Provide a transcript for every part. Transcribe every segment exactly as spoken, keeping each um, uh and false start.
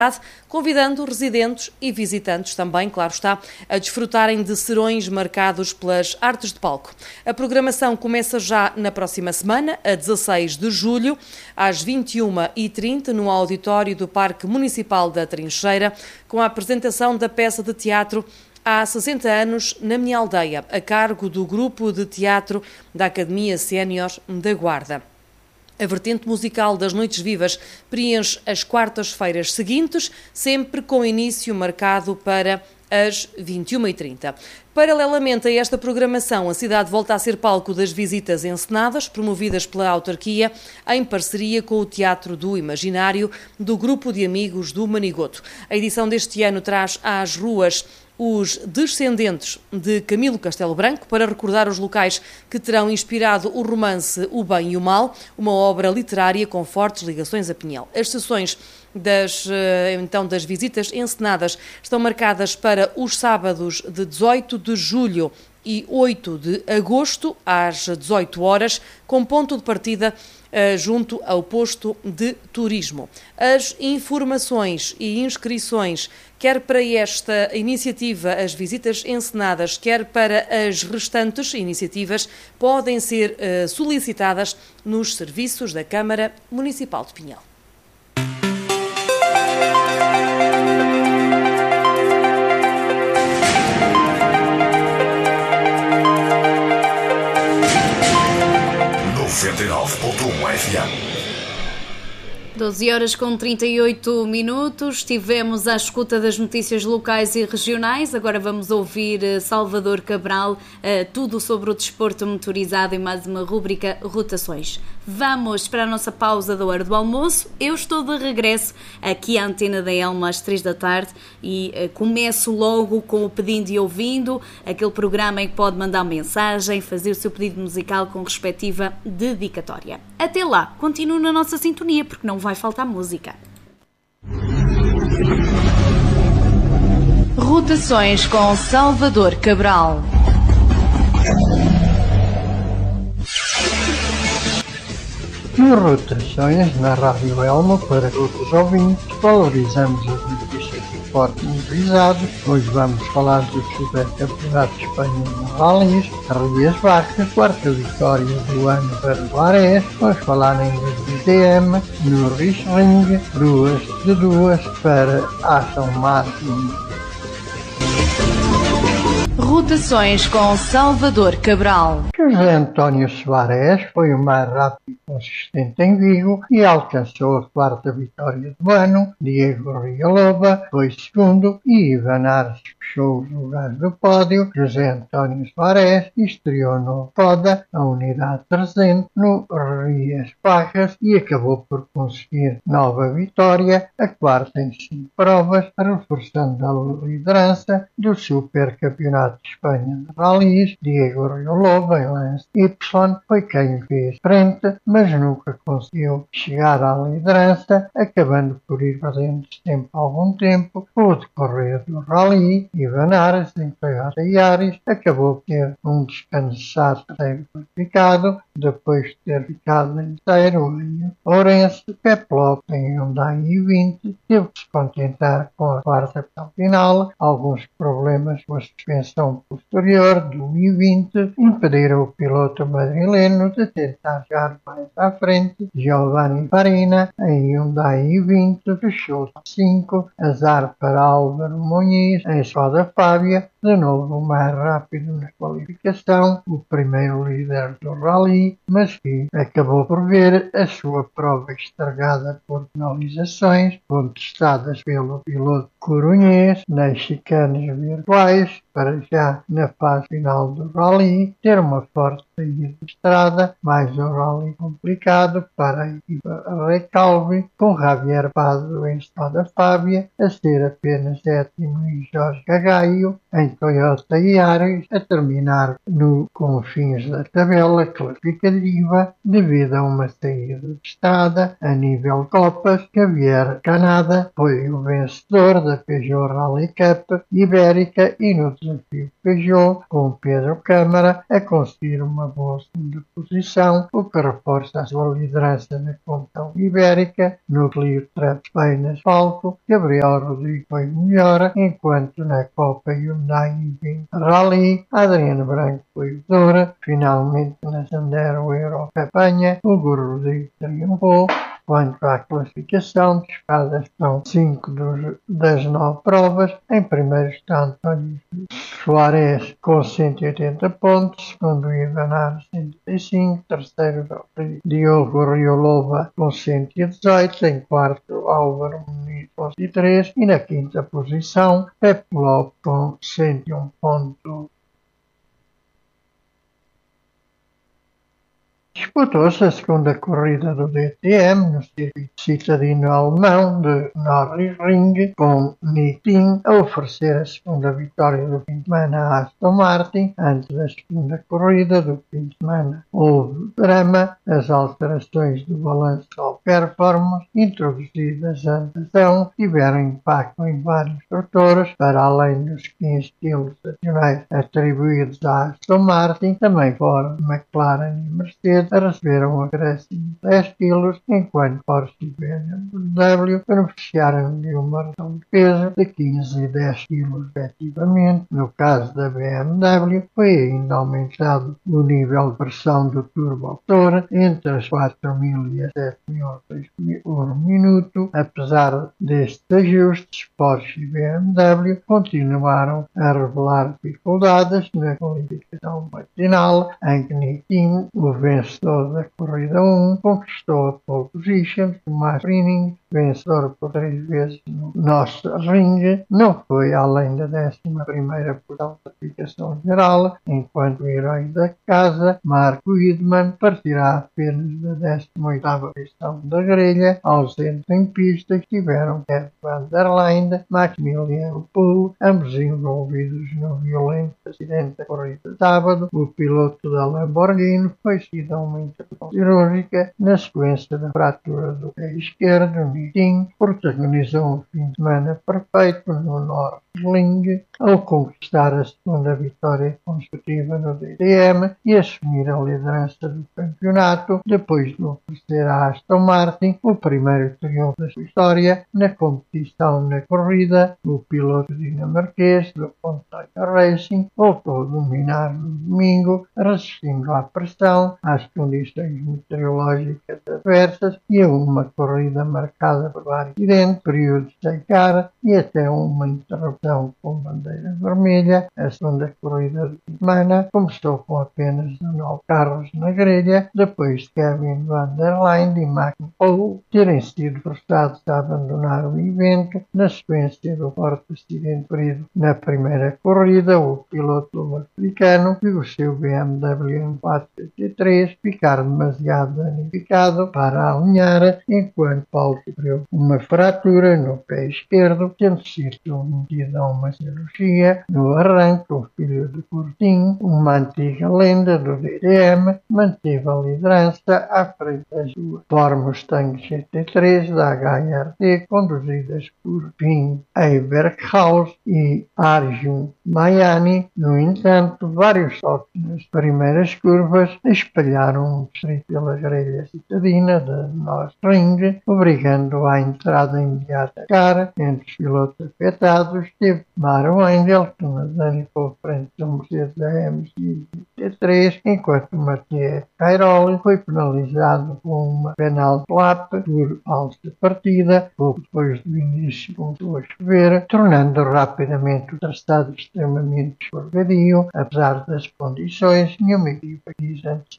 convidando residentes e visitantes também, claro está, a desfrutarem de serões marcados pelas artes de palco. A programação começa já na próxima semana, a dezasseis de julho, às vinte e uma e trinta, no auditório do Parque Municipal da Trincheira, com a apresentação da peça de teatro Há sessenta anos na minha aldeia, a cargo do grupo de teatro da Academia Sénior da Guarda. A vertente musical das Noites Vivas preenche as quartas-feiras seguintes, sempre com início marcado para às vinte e uma e trinta. Paralelamente a esta programação, a cidade volta a ser palco das visitas encenadas, promovidas pela autarquia, em parceria com o Teatro do Imaginário, do Grupo de Amigos do Manigoto. A edição deste ano traz às ruas os descendentes de Camilo Castelo Branco, para recordar os locais que terão inspirado o romance O Bem e o Mal, uma obra literária com fortes ligações a Pinhel. As sessões das, então, das visitas encenadas estão marcadas para os sábados de dezoito de julho e oito de agosto, às dezoito horas, com ponto de partida uh, junto ao posto de turismo. As informações e inscrições, quer para esta iniciativa, as visitas encenadas, quer para as restantes iniciativas, podem ser uh, solicitadas nos serviços da Câmara Municipal de Pinhel. noventa e nove ponto um F M. doze horas com trinta e oito minutos, estivemos à escuta das notícias locais e regionais. Agora vamos ouvir Salvador Cabral, tudo sobre o desporto motorizado, em mais uma rúbrica Rotações. Vamos para a nossa pausa da hora do almoço. Eu estou de regresso aqui à Antena da Elma às três da tarde e uh, começo logo com o Pedindo e Ouvindo, aquele programa em que pode mandar mensagem, fazer o seu pedido musical com respectiva dedicatória. Até lá, continue na nossa sintonia, porque não vai faltar música. Rotações com Salvador Cabral. Nas rotações na Rádio Elma para todos os ouvintes, valorizamos as notícias do esporte motorizado. Hoje vamos falar do Supercampeonato de Espanha de Rallys, Rías Baixas, quarta vitória do ano para o Ares. Vamos falar ainda do D M, no Riesling, duas de duas para Aston Martin. Rotações com Salvador Cabral. José António Soares foi o mais rápido e consistente em Vigo e alcançou a quarta vitória do ano. Diego Rialoba foi segundo e Ivan Ares fechou os lugares do pódio. José António Soares estreou no Roda, a unidade trezentos, no Rias Baixas e acabou por conseguir nova vitória, a quarta em cinco provas, reforçando a liderança do Supercampeonato de Espanha de Rallys. Diego Rialoba, em Lance Y, foi quem fez frente, mas nunca conseguiu chegar à liderança, acabando por ir perdendo tempo algum tempo. O decorrer do rally, Ivan Ares, em Toyota Yaris, acabou por ter um descansado terceiro classificado, depois de ter ficado inteiro em Ourense. Peplop, em Hyundai i vinte, teve que se contentar com a quarta final. Alguns problemas com a suspensão posterior do i vinte impediram o piloto madrileno de tentar chegar mais à frente. Giovanni Farina, em Hyundai i vinte, fechou a cinco, azar para Álvaro Muniz, em Skoda Fábia, de novo o mais rápido na qualificação, o primeiro líder do rally, mas que acabou por ver a sua prova estragada por penalizações contestadas pelo piloto corunhês nas chicanes virtuais, para já na fase final do rally ter uma forte saída de estrada, mais um rally complicado para a equipa Recalvi, com Javier Pado em Skoda Fábia a ser apenas sétimo e Jorge Gagaio em Toyota Yaris, a terminar no confins da tabela classificativa devido a uma saída de estrada. A nível Copas, Javier Canada foi o vencedor da Peugeot Rally Cup Ibérica e no desafio Peugeot, com Pedro Câmara a conseguir uma boa segunda posição, o que reforça a sua liderança na competição ibérica. No Clio Traps Bay asfalto, Gabriel Rodrigues foi melhor, enquanto na Copa Hyundai Rally, Adriano Branco foi o vencedor. Finalmente na Sandero Euro Campanha, Hugo Rodrigues triunfou. Quanto à classificação, disputadas são cinco das nove provas. Em primeiro está António Soares com cento e oitenta pontos, segundo Ivanar cento e cinco, terceiro Diogo Rioloba com cento e dezoito, em quarto Álvaro Muniz com cento e três e na quinta posição Pepe Lopes com cento e um pontos. Disputou-se a segunda corrida do D T M no circuito citadino alemão de Nürburgring, com Nitin a oferecer a segunda vitória do fim de semana a Aston Martin. Antes da segunda corrida do fim de semana houve drama. As alterações do balanço ao performance introduzidas antes então tiveram impacto em vários fatores, para além dos quinze quilos adicionais atribuídos à Aston Martin. Também foram McLaren e Mercedes a receberam um acréscimo de dez quilos, enquanto Porsche e B M W beneficiaram de uma redução de peso de quinze e dez quilos respectivamente. No caso da B M W, foi ainda aumentado o nível de pressão do turbomotor entre as quatro mil e as sete mil por minuto. Apesar destes ajustes, Porsche e B M W continuaram a revelar dificuldades na qualificação matinal, em que Nitin, o vencedor da corrida um, conquistou a pole position. Tomás Prinning, vencedor por três vezes no nosso ringue, não foi além da décima primeira posição da classificação geral, enquanto o herói da casa, Marco Widman, partirá apenas da décima oitava posição da grelha. Ausentes em pista estiveram Ed van der Linde, Maximiliano Poole, ambos envolvidos no violento acidente da corrida de sábado. O piloto da Lamborghini foi seguido a uma intervenção cirúrgica na sequência da fratura do pé esquerdo. Nitin protagonizou um fim de semana perfeito no Nürburgring ao conquistar a segunda vitória consecutiva no D T M e assumir a liderança do campeonato, depois de oferecer à Aston Martin o primeiro triunfo da sua história na competição. Na corrida, o piloto dinamarquês do Pontoia Racing voltou a dominar no domingo, resistindo à pressão, às condições meteorológicas adversas e a uma corrida marcada por vários acidentes, períodos sem cara e até uma interrupção com bandeira vermelha. A segunda corrida de semana começou com apenas nove carros na grelha, depois de Kevin van der Linde e Max Poole terem sido forçados a abandonar o evento na sequência do forte acidente ferido na primeira corrida. O piloto americano viu o seu B M W M quatrocentos e três ficar demasiado danificado para alinhar, enquanto Paulo sofreu uma fratura no pé esquerdo, tendo sido submetido a uma cirurgia. No arranque, o filho de Coutinho, uma antiga lenda do D T M, manteve a liderança à frente das duas Ford Mustang G T três da H R T, conduzidas por Finn Eberhaus e Arjun Mayani. No entanto, vários toques nas primeiras curvas espalharam um distrito pela grelha citadina de Nürburgring, obrigando à entrada imediata cara. Entre os pilotos afetados teve Maro Wendel, que danificou frente ao Mercedes A M G T três, enquanto Mathieu Cairoli foi penalizado com uma penalty lap por falsa partida. Pouco depois do início começou a chover, tornando rapidamente o traçado extremamente escorregadio. Apesar das condições, nenhuma equipa quis antecipar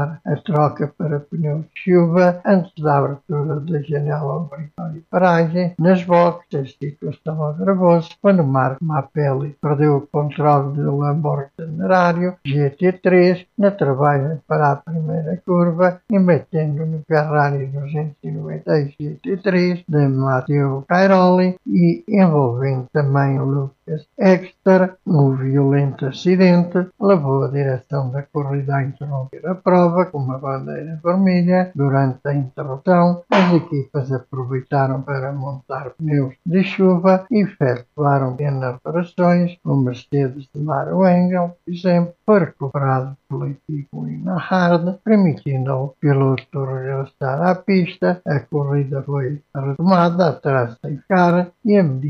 realizar a troca para pneus de chuva antes da abertura da janela obrigatória de paragem. Nas boxes, a situação agravou-se quando Marco Mappelli perdeu o controle do Lamborghini Temerário G T três na travagem para a primeira curva, embatendo no Ferrari duzentos e noventa e seis G T três de Matteo Cairoli e envolvendo também o Lucas Exter. Um violento acidente levou a direção da corrida a interromper a prova com uma bandeira vermelha. Durante a interrupção, as equipas aproveitaram para montar pneus de chuva e efetuaram pequenas reparações. O Mercedes de Mario Engel, por exemplo, foi recuperado pela equipa Hard, permitindo ao piloto regressar à pista. A corrida foi retomada atrás da safety car e a medida